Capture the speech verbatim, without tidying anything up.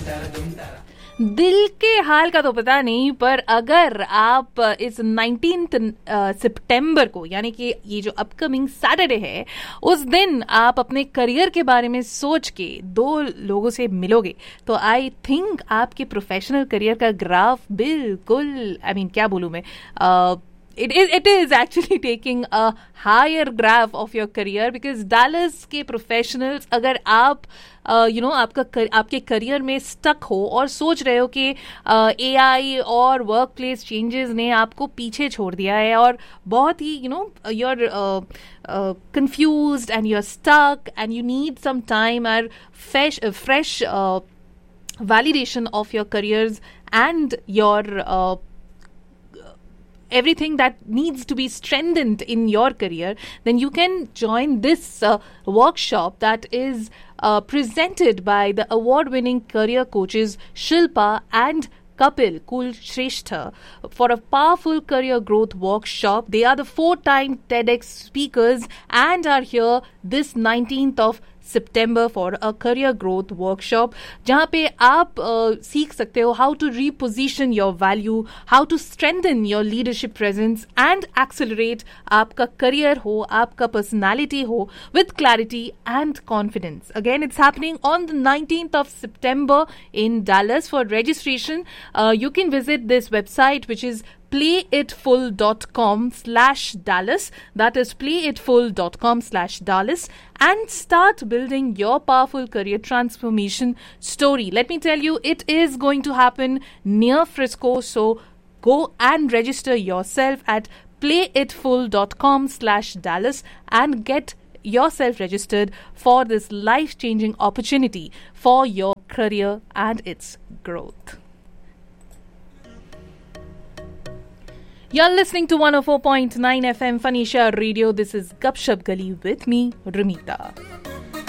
दिल के हाल का तो पता नहीं, पर अगर आप इस नाइनटीन्थ सितंबर को, यानी कि ये जो अपकमिंग सैटरडे है, उस दिन आप अपने करियर के बारे में सोच के दो लोगों से मिलोगे, तो आई थिंक आपके प्रोफेशनल करियर का ग्राफ बिल्कुल, आई I मीन mean, क्या बोलूँ मैं, uh, It is, it is actually taking a higher graph of your career because Dallas के professionals, अगर आप यू नो आपका कर, आपके करियर में स्टक हो और सोच रहे हो कि ए आई और वर्क प्लेस चेंजेस ने आपको पीछे छोड़ दिया है और बहुत ही you know your confused and you are stuck and you need some time और fresh fresh validation of your careers and your uh, everything that needs to be strengthened in your career, then you can join this uh, workshop that is uh, presented by the award-winning career coaches Shilpa and Kapil Kulshrestha for a powerful career growth workshop. They are the four-time TEDx speakers and are here this nineteenth of September for a career growth workshop, जहाँ पे आप uh, सीख सकते हो how to reposition your value, how to strengthen your leadership presence and accelerate आपका career हो, आपका personality हो with clarity and confidence. Again, it's happening on the nineteenth of September in Dallas. For registration, uh, you can visit this website, which is playitfull.com slash Dallas. That is playitfull.com slash Dallas, and start building your powerful career transformation story. Let me tell you, it is going to happen near Frisco. So go and register yourself at playitfull.com slash Dallas and get yourself registered for this life-changing opportunity for your career and its growth. You're listening to one oh four point nine F M Phanisha Radio. This is Gupshup Gali with me, Ramita.